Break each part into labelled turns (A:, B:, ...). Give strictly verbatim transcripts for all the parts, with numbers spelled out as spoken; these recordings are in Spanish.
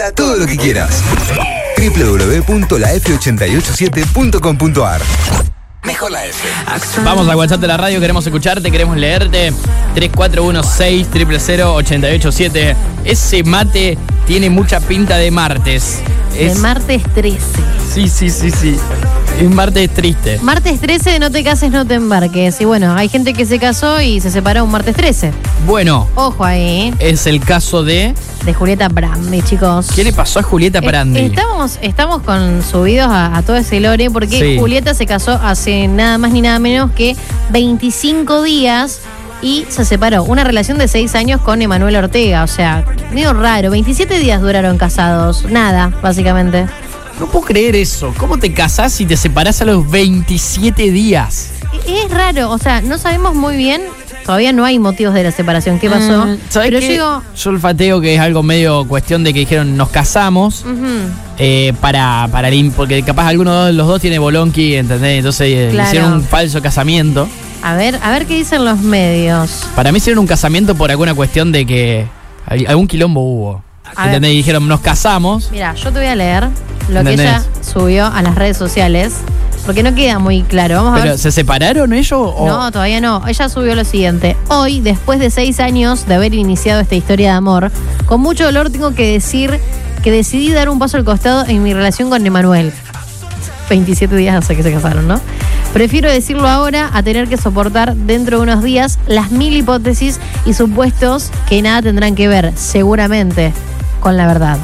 A: Pregunta todo lo que quieras. doble u doble u doble u punto la efe ocho ocho siete punto com punto a r. Mejor la F.
B: Vamos al WhatsApp de la radio, queremos escucharte, queremos leerte. tres cuatro uno seis cero cero cero ocho ocho siete. Ese mate tiene mucha pinta de martes.
C: Es... De martes trece.
B: Sí, sí, sí, sí. Es martes triste.
C: Martes trece, no te cases, no te embarques. Y bueno, hay gente que se casó y se separó un martes trece.
B: Bueno.
C: Ojo ahí.
B: Es el caso de...
C: De Julieta Brandi, chicos.
B: ¿Qué le pasó a Julieta Brandi?
C: Eh, estamos, estamos con subidos a, a todo ese lore porque sí. Julieta se casó hace nada más ni nada menos que veinticinco días y se separó. Una relación de seis años con Emanuel Ortega. O sea, medio raro. veintisiete días duraron casados. Nada, básicamente.
B: No puedo creer eso. ¿Cómo te casás y te separás a los veintisiete días?
C: Es raro. O sea, no sabemos muy bien. Todavía no hay motivos de la separación. ¿Qué pasó?
B: Mm, ¿sabes
C: Pero
B: qué?
C: yo digo...
B: Yo olfateo que es algo medio cuestión de que dijeron nos casamos uh-huh. eh, para, para el, porque capaz alguno de los dos tiene bolonqui, ¿entendés? Entonces eh,
C: claro.
B: hicieron un falso casamiento.
C: A ver, a ver qué dicen los medios.
B: Para mí hicieron un casamiento por alguna cuestión de que algún quilombo hubo. A ¿entendés? Ver. Y dijeron nos casamos.
C: Mira, yo te voy a leer lo ¿entendés? Que ella subió a las redes sociales. Porque no queda muy claro. Vamos a
B: ¿Pero
C: ver.
B: se separaron ellos? O...
C: No, todavía no. Ella subió lo siguiente. Hoy, después de seis años de haber iniciado esta historia de amor, con mucho dolor tengo que decir que decidí dar un paso al costado en mi relación con Emanuel. veintisiete días hace que se casaron, ¿no? Prefiero decirlo ahora a tener que soportar dentro de unos días las mil hipótesis y supuestos que nada tendrán que ver, seguramente, con la verdad.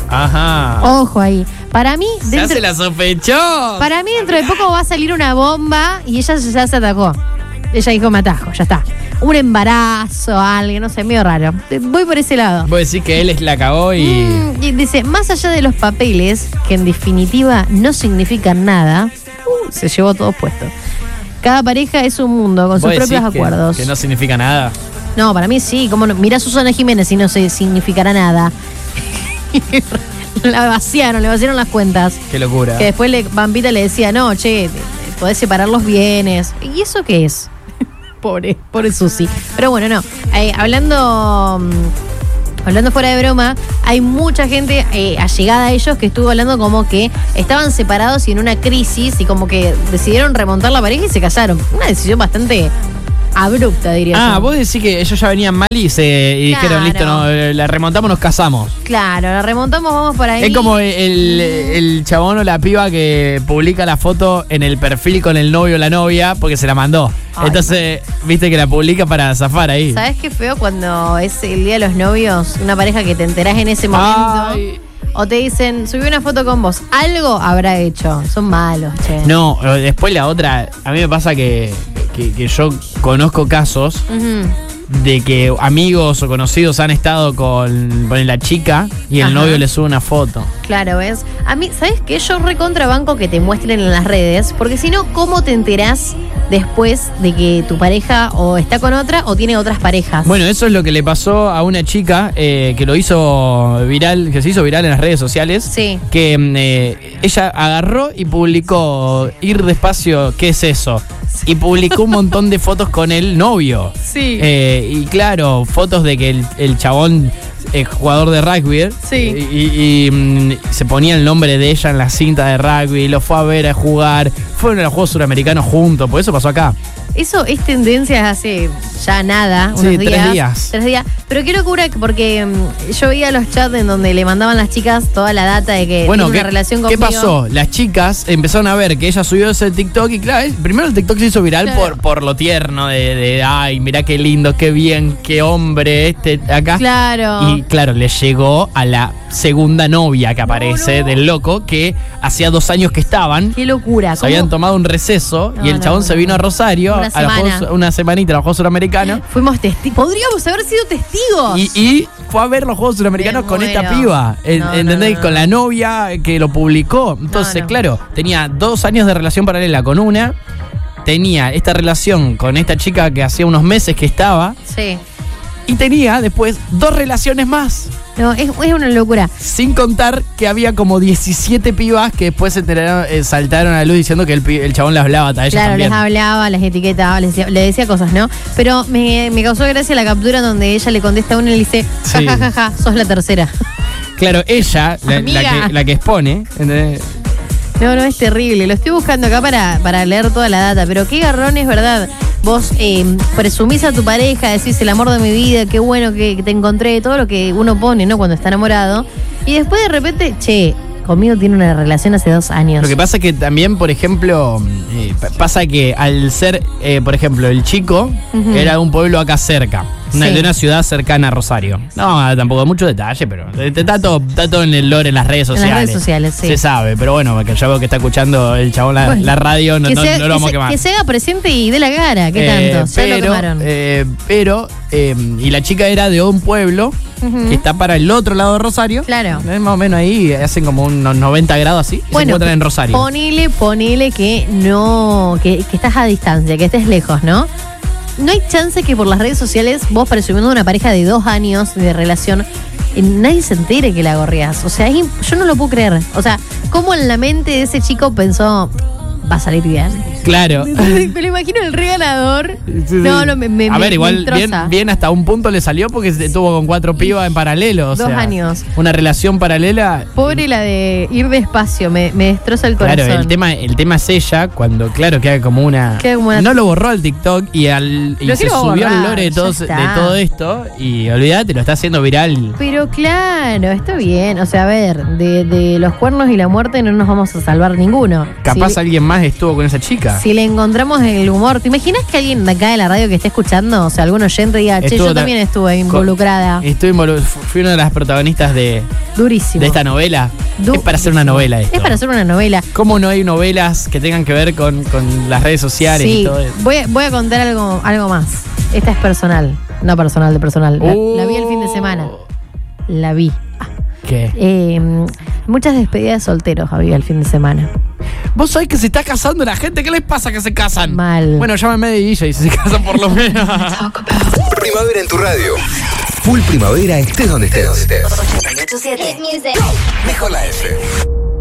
B: Ajá.
C: Ojo ahí. Para mí...
B: Dentro, ya se la sospechó.
C: Para mí dentro de poco va a salir una bomba y ella ya se atacó. Ella dijo, me atajo, ya está. Un embarazo, alguien, no sé, medio raro. Voy por ese lado.
B: Vos decís que él la cagó y...
C: Mm, y dice, más allá de los papeles, que en definitiva no significan nada, uh, se llevó todo puesto. Cada pareja es un mundo con sus propios
B: que,
C: acuerdos.
B: Que no significa nada.
C: No, para mí sí. Como no, mirá a Susana Jiménez y no se significará nada. La vaciaron, le vaciaron las cuentas.
B: Qué locura.
C: Que después le, Pampita le decía, no, che, podés separar los bienes. ¿Y eso qué es? Pobre, pobre Susi. Pero bueno, no. Eh, hablando... Hablando fuera de broma, hay mucha gente eh, allegada a ellos que estuvo hablando como que estaban separados y en una crisis y como que decidieron remontar la pareja y se casaron. Una decisión bastante abrupta, diría
B: ah, yo. Ah, vos decís que ellos ya venían mal y, se, y claro. dijeron, listo, no, la remontamos, nos casamos.
C: Claro, la remontamos, vamos por ahí.
B: Es como el, el chabón o la piba que publica la foto en el perfil con el novio o la novia porque se la mandó. Ay, entonces, man. Viste que la publica para zafar ahí.
C: ¿Sabés qué feo cuando es el día de los novios? Una pareja que te enterás en ese momento. Ay. O te dicen, subí una foto con vos. Algo habrá hecho. Son malos, che.
B: No, después la otra, a mí me pasa que, que, que yo conozco casos uh-huh. de que amigos o conocidos han estado con, con la chica y el Ajá. novio le sube una foto.
C: Claro, ¿ves? A mí, ¿sabes qué? Yo recontrabanco que te muestren en las redes, porque si no, ¿cómo te enterás después de que tu pareja o está con otra o tiene otras parejas?
B: Bueno, eso es lo que le pasó a una chica eh, que lo hizo viral, que se hizo viral en las redes sociales.
C: Sí.
B: Que eh, ella agarró y publicó Ir despacio, ¿qué es eso? Y publicó un montón de fotos con el novio.
C: Sí.
B: Eh, y claro, fotos de que el, el chabón es jugador de rugby.
C: Sí.
B: Y, y, y se ponía el nombre de ella en la cinta de rugby, lo fue a ver a jugar, fueron a los Juegos Suramericanos juntos, por eso pasó acá.
C: Eso es tendencia hace ya nada, unos
B: sí,
C: días.
B: tres días.
C: Tres días. Pero qué locura, porque um, yo veía los chats en donde le mandaban las chicas toda la data de que
B: bueno,
C: tiene una
B: ¿qué,
C: relación conmigo.
B: ¿qué pasó? Las chicas empezaron a ver que ella subió ese TikTok y claro, primero el TikTok se hizo viral claro. por, por lo tierno de, de, ay, mirá qué lindo, qué bien, qué hombre este acá.
C: Claro.
B: Y claro, le llegó a la segunda novia que aparece no, no. del loco, que hacía dos años que estaban.
C: Qué locura.
B: Se habían tomado un receso no, y el chabón no, se vino no. a Rosario
C: una
B: a los Juegos, una semanita a los Juegos Suramericanos.
C: Fuimos testigos. Podríamos haber sido testigos.
B: Y, y fue a ver los Juegos Suramericanos con
C: bueno.
B: esta piba.
C: No,
B: ¿Entendés?
C: No, no,
B: con
C: no.
B: la novia que lo publicó. Entonces, no, no. claro, tenía dos años de relación paralela con una. Tenía esta relación con esta chica que hacía unos meses que estaba.
C: Sí.
B: Y tenía después dos relaciones más.
C: No, es, es una locura.
B: Sin contar que había como diecisiete pibas que después se enteraron, eh, saltaron a la luz diciendo que el, el chabón le hablaba a ellas
C: claro,
B: también.
C: Claro, les hablaba, les etiquetaba, les decía, le decía cosas, ¿no? Pero me, me causó gracia la captura donde ella le contesta a uno y le dice, ja, sí. ja, ja, ja, sos la tercera.
B: Claro, ella, la, la, que, la que expone. ¿Entendés?
C: No, no, es terrible. Lo estoy buscando acá para, para leer toda la data. Pero qué garrón, es verdad. Vos eh, presumís a tu pareja, decís el amor de mi vida, qué bueno que, que te encontré, todo lo que uno pone, ¿no? Cuando está enamorado. Y después de repente, che, conmigo tiene una relación hace dos años.
B: Lo que pasa es que también, por ejemplo, eh, pasa que al ser, eh, por ejemplo, el chico uh-huh. era de un pueblo acá cerca. Una, sí. De una ciudad cercana a Rosario. No, tampoco mucho detalle, pero está todo, está todo en el lore, en las redes sociales.
C: En las redes sociales, sí.
B: Se sabe, pero bueno, que ya veo que está escuchando el chabón la, bueno, la radio, no, no, sea, no lo vamos
C: se,
B: a quemar.
C: Que se haga presente y dé la cara, ¿qué
B: eh,
C: tanto? Ya
B: pero,
C: lo tomaron.
B: Eh, pero, eh, y la chica era de un pueblo uh-huh. que está para el otro lado de Rosario.
C: Claro.
B: Es más o menos ahí, hacen como unos noventa grados así, y
C: bueno,
B: se encuentran en Rosario.
C: Ponele, ponele que no, que, que estás a distancia, que estés lejos, ¿no? No hay chance que por las redes sociales, vos presumiendo una pareja de dos años de relación, nadie se entere que la gorreás. O sea, es imp- yo no lo puedo creer. O sea, ¿cómo en la mente de ese chico pensó, va a salir bien?
B: Claro.
C: Me lo imagino el regalador. Sí, sí. No, no, me, me
B: A ver,
C: me,
B: igual
C: me
B: bien, bien hasta un punto le salió porque estuvo con cuatro pibas en paralelo. O
C: Dos
B: sea,
C: años.
B: Una relación paralela.
C: Pobre la de ir despacio, me, me destroza el corazón.
B: Claro, el tema, el tema es ella, cuando, claro, queda como una.
C: Queda como una...
B: No lo borró al TikTok y, al, y se subió al lore de todo, de todo esto. Y olvídate, lo está haciendo viral.
C: Pero claro, está bien. O sea, a ver, de, de los cuernos y la muerte no nos vamos a salvar ninguno.
B: Capaz
C: si
B: alguien más estuvo con esa chica.
C: Si le encontramos el humor, ¿te imaginas que alguien de acá de la radio que esté escuchando, o sea, algún oyente diga, che, estuvo yo también estuve involucrada?
B: Estuve involucrada. Fui una de las protagonistas de.
C: Durísimo.
B: De esta novela.
C: Du-
B: es para hacer una novela esto.
C: Es para hacer una novela.
B: ¿Cómo no hay novelas que tengan que ver con, con las redes sociales
C: sí,
B: y todo eso?
C: Voy, voy a contar algo, algo más. Esta es personal. No personal de personal. La,
B: uh,
C: la vi el fin de semana. La vi.
B: ¿Qué?
C: Eh, muchas despedidas de solteros había el fin de semana.
B: ¿Vos sabés que se está casando la gente? ¿Qué les pasa que se casan?
C: Mal.
B: Bueno, llámame de D J si se casan por lo menos.
A: Primavera en tu radio. Full primavera, estés donde estés.
D: ochenta y ocho punto siete.
A: Mejor la F.